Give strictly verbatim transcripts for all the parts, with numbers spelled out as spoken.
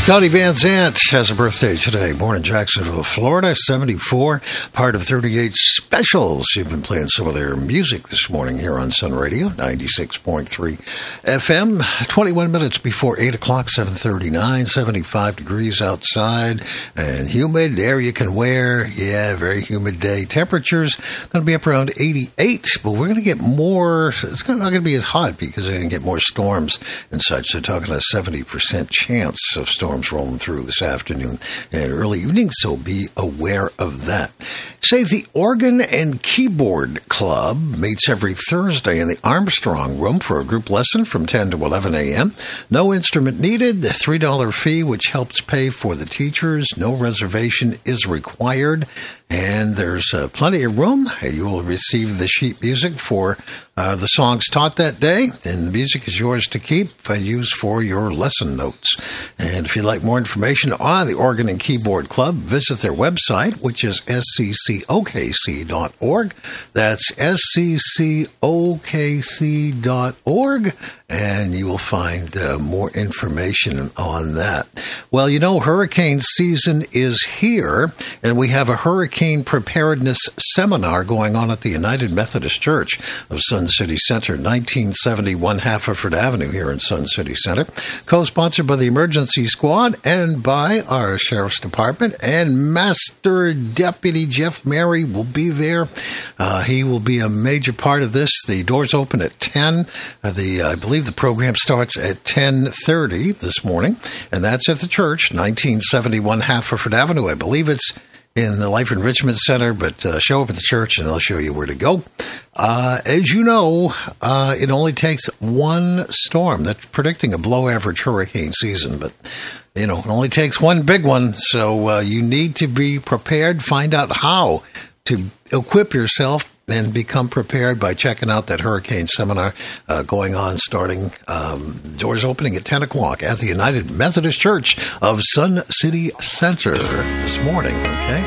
Scotty Van Zandt has a birthday today. Born in Jacksonville, Florida, seventy-four, part of thirty-eight Specials. You've been playing some of their music this morning here on Sun Radio, ninety-six point three F M. twenty-one minutes before eight o'clock, seven thirty-nine, seventy-five degrees outside, and humid. Air you can wear. Yeah, very humid day. Temperatures going to be up around eighty-eight, but we're going to get more. It's not going to be as hot because we're going to get more storms and such. They're talking a seventy percent chance of storms rolling through this afternoon and early evening, so be aware of that. Say the Organ and Keyboard Club meets every Thursday in the Armstrong Room for a group lesson from ten to eleven a.m. No instrument needed, a three dollars fee, which helps pay for the teachers. No reservation is required, and there's uh, plenty of room. You will receive the sheet music for uh, the songs taught that day, and the music is yours to keep and use for your lesson notes. And if you'd like more information on the Organ and Keyboard Club, visit their website, which is S C C O K C dot org. That's S C C O K C dot org, and you will find uh, more information on that. Well, you know, hurricane season is here, and we have a hurricane preparedness seminar going on at the United Methodist Church of Sun City Center, nineteen seventy-one Haverford Avenue here in Sun City Center, co-sponsored by the Emergency Squad and by our Sheriff's Department, and Master Deputy Jeff Mary will be there. Uh, he will be a major part of this. The doors open at ten. Uh, the uh, I believe the program starts at ten thirty this morning, and that's at the church, nineteen seventy-one Haverford Avenue. I believe it's in the Life Enrichment Center, but uh, show up at the church and they'll show you where to go. Uh, as you know, uh, it only takes one storm. That's predicting a below-average hurricane season, but, you know, it only takes one big one, so uh, you need to be prepared. Find out how to equip yourself and become prepared by checking out that hurricane seminar uh, going on, starting um, doors opening at ten o'clock at the United Methodist Church of Sun City Center this morning, okay?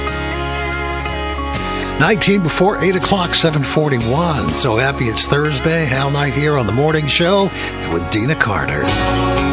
nineteen before eight o'clock, seven forty-one. So happy it's Thursday. Hal Knight here on The Morning Show with Dina Carter.